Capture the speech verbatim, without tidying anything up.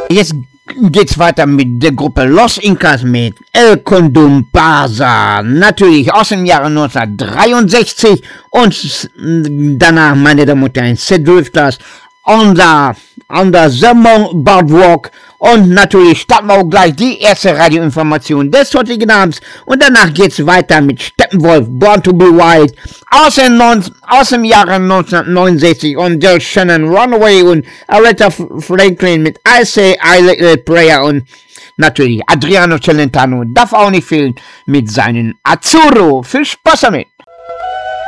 Jetzt geht's weiter mit der Gruppe Los Incas mit El Condumparsa, natürlich aus dem Jahre neunzehnhundertdreiundsechzig und danach, meine Damen und Herren, Set Drifters, Under, Under the Boardwalk und natürlich starten wir auch gleich die erste Radioinformation des heutigen Abends und danach geht's weiter mit Steppenwolf, Born to be Wild aus dem, aus dem Jahre neunzehnhundertneunundsechzig und Del Shannon, Runaway und Aretha Franklin mit I Say I Little Prayer und natürlich Adriano Celentano darf auch nicht fehlen mit seinen Azzurro. Viel Spaß damit!